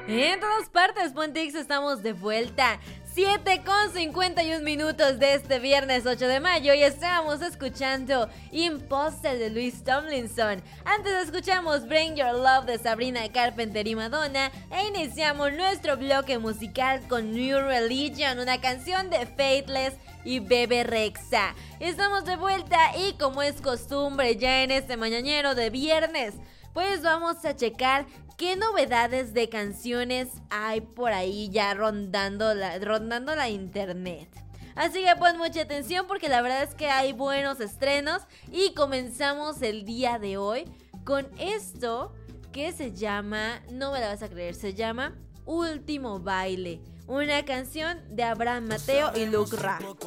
En todas partes, Pontix, estamos de vuelta. 7:51 de este viernes 8 de mayo y estábamos escuchando Imposter de Louis Tomlinson. Antes escuchamos Bring Your Love de Sabrina Carpenter y Madonna e iniciamos nuestro bloque musical con New Religion, una canción de Faithless y Bebe Rexha. Estamos de vuelta y como es costumbre ya en este mañanero de viernes, pues vamos a checar qué novedades de canciones hay por ahí ya rondando la internet. Así que pon mucha atención porque la verdad es que hay buenos estrenos y comenzamos el día de hoy con esto que se llama, no me la vas a creer, se llama Último Baile, una canción de Abraham Mateo y Luke Ra.